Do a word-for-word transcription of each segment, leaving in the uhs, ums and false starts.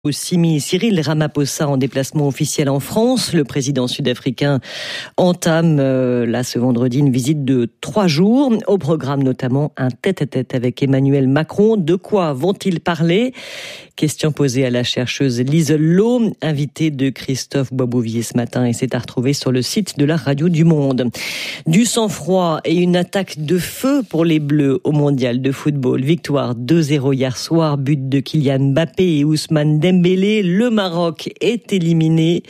Aussi Cyril Ramaphosa en déplacement officiel en France. Le président sud-africain entame euh, là ce vendredi une visite de trois jours. Au programme notamment un tête-à-tête avec Emmanuel Macron. De quoi vont-ils parler ? Question posée à la chercheuse Liesl Loh, invitée de Christophe Boisbouvier ce matin, et c'est à retrouver sur le site de la Radio du Monde. Du sang-froid et une attaque de feu pour les Bleus au Mondial de football. Victoire deux zéro hier soir, but de Kylian Mbappé et Ousmane Dembélé. Le Maroc est éliminé.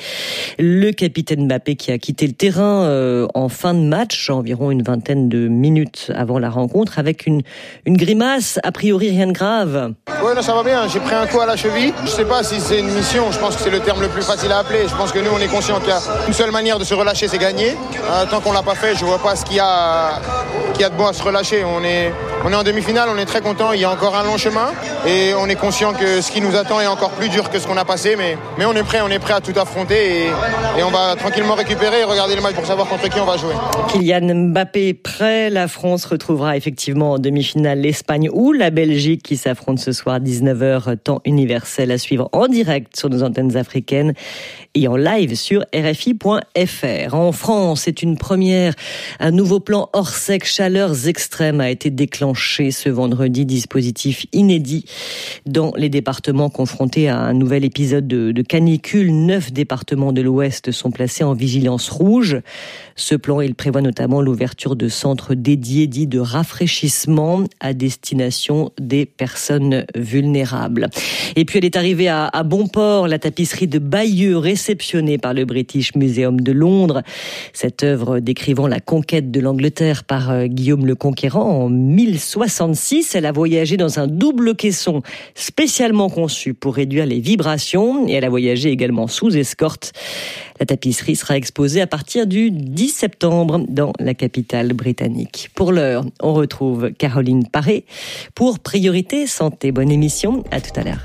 Le capitaine Mbappé qui a quitté le terrain euh, en fin de match, environ une vingtaine de minutes avant la rencontre, avec une, une grimace, a priori rien de grave. Ouais, non, ça va bien, j'ai pris un coup à la cheville. Je sais pas si c'est une mission, je pense que c'est le terme le plus facile à appeler. Je pense que nous on est conscients qu'il y a une seule manière de se relâcher, c'est gagner. Euh, tant qu'on l'a pas fait, je vois pas ce qu'il y a, qu'il y a de bon à se relâcher. On est, on est en demi-finale, on est très content. Il y a encore un long chemin et on est conscient que ce qui nous attend est encore plus dur que ce qu'on a passé, mais, mais on est prêt, on est prêt à tout affronter et, et on va tranquillement récupérer et regarder le match pour savoir contre qui on va jouer. Kylian Mbappé prêt, la France retrouvera effectivement en demi-finale l'Espagne ou la Belgique qui s'affrontent ce soir à dix-neuf heures, temps universel à suivre en direct sur nos antennes africaines et en live sur R F I point F R. En France, c'est une première. Un nouveau plan Orsec chaleurs extrêmes a été déclenché ce vendredi, dispositif inédit dans les départements confrontés à un nouvel épisode de, de canicule. Neuf départements de l'Ouest sont placés en vigilance rouge. Ce plan, il prévoit notamment l'ouverture de centres dédiés dits de rafraîchissement à destination des personnes vulnérables. Et puis elle est arrivée à, à bon port, la tapisserie de Bayeux, réceptionnée par le British Museum de Londres. Cette œuvre décrivant la conquête de l'Angleterre par euh, Guillaume le Conquérant en mille soixante-six. Elle a voyagé dans un double caisson spécialement conçu pour réduire les vibrations et elle a voyagé également sous escorte. La tapisserie sera exposée à partir du dix septembre dans la capitale britannique. Pour l'heure, on retrouve Caroline Paré pour Priorité Santé. Bonne émission, à tout à l'heure.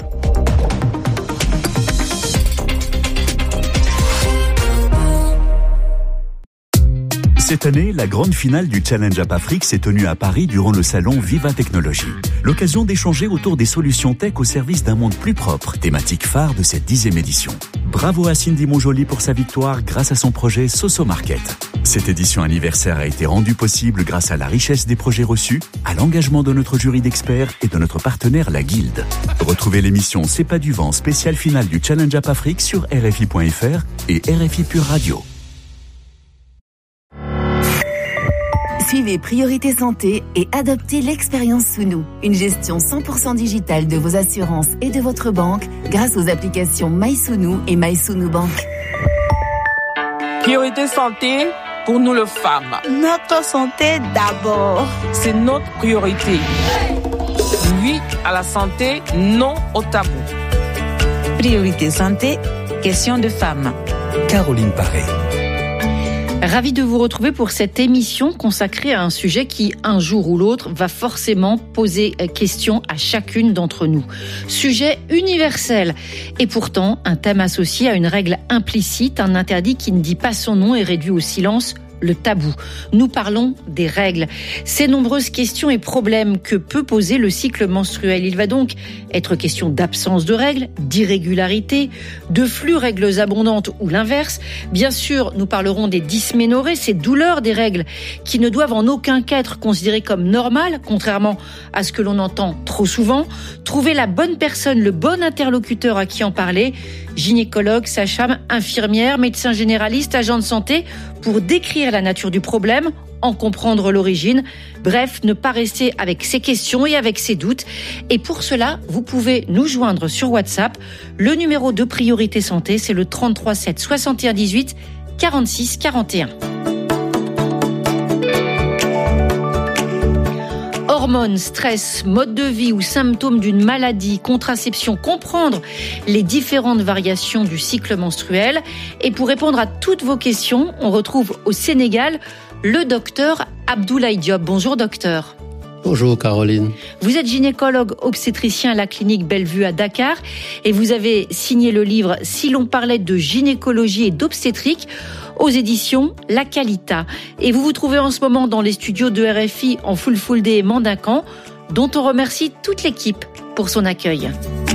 Cette année, la grande finale du Challenge Up Afrique s'est tenue à Paris durant le salon Viva Technologie. L'occasion d'échanger autour des solutions tech au service d'un monde plus propre, thématique phare de cette dixième édition. Bravo à Cindy Monjoli pour sa victoire grâce à son projet Soso Market. Cette édition anniversaire a été rendue possible grâce à la richesse des projets reçus, à l'engagement de notre jury d'experts et de notre partenaire la Guilde. Retrouvez l'émission C'est pas du vent spéciale finale du Challenge Up Afrique sur R F I point F R et R F I Pure Radio. Suivez Priorité Santé et adoptez l'expérience Sounou, une gestion cent pour cent digitale de vos assurances et de votre banque grâce aux applications MySounou et MySounou Bank. Priorité Santé pour nous les femmes. Notre santé d'abord. C'est notre priorité. Oui à la santé, non au tabou. Priorité Santé, question de femmes. Caroline Paré. Ravi de vous retrouver pour cette émission consacrée à un sujet qui, un jour ou l'autre, va forcément poser question à chacune d'entre nous. Sujet universel. Et pourtant, un thème associé à une règle implicite, un interdit qui ne dit pas son nom et réduit au silence le tabou. Nous parlons des règles. Ces nombreuses questions et problèmes que peut poser le cycle menstruel. Il va donc être question d'absence de règles, d'irrégularité, de flux règles abondantes ou l'inverse. Bien sûr, nous parlerons des dysménorrhées, ces douleurs des règles qui ne doivent en aucun cas être considérées comme normales, contrairement à ce que l'on entend trop souvent. Trouver la bonne personne, le bon interlocuteur à qui en parler, gynécologue, sage-femme, infirmière, médecin généraliste, agent de santé, pour décrire la nature du problème, en comprendre l'origine. Bref, ne pas rester avec ses questions et avec ses doutes. Et pour cela, vous pouvez nous joindre sur WhatsApp. Le numéro de Priorité Santé, c'est le trente-trois sept soixante et un dix-huit quarante-six quarante et un. Hormones, stress, mode de vie ou symptômes d'une maladie, contraception, comprendre les différentes variations du cycle menstruel. Et pour répondre à toutes vos questions, on retrouve au Sénégal le docteur Abdoulaye Diop. Bonjour docteur. Bonjour Caroline. Vous êtes gynécologue obstétricien à la clinique Bellevue à Dakar et vous avez signé le livre « Si l'on parlait de gynécologie et d'obstétrique » aux éditions La Qualita. Et vous vous trouvez en ce moment dans les studios de R F I en Fulfulde et Mandacan, dont on remercie toute l'équipe pour son accueil.